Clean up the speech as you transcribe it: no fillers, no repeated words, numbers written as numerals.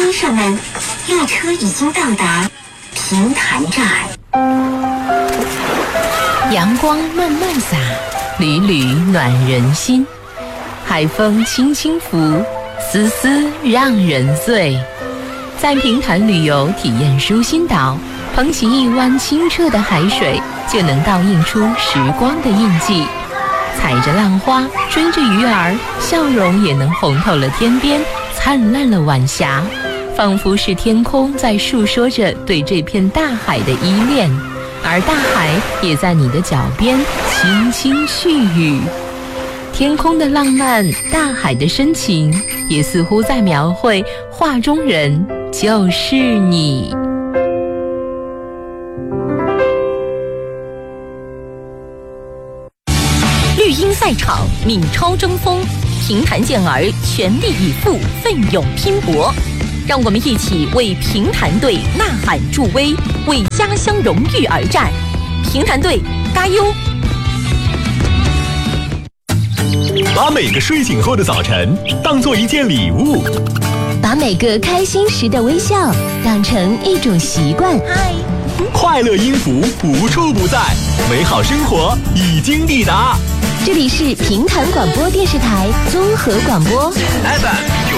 先生们，列车已经到达平潭站。 阳光慢慢洒，缕缕暖人心。海风轻轻拂，丝丝让人醉。在平潭旅游体验舒心岛，捧起一湾清澈的海水，就能倒映出时光的印记。踩着浪花，追着鱼儿，笑容也能红透了天边，灿烂了晚霞，仿佛是天空在诉说着对这片大海的依恋，而大海也在你的脚边轻轻絮语。天空的浪漫，大海的深情，也似乎在描绘画中人就是你。 绿茵赛场，闽超争锋，平潭健儿全力以赴，奋勇拼搏。让我们一起为平潭队呐喊助威，为家乡荣誉而战。平潭队加油！ 把每个睡醒后的早晨当作一件礼物， 把每个开心时的微笑当成一种习惯。 快乐音符无处不在，美好生活已经抵达。 这里是平潭广播电视台综合广播 FM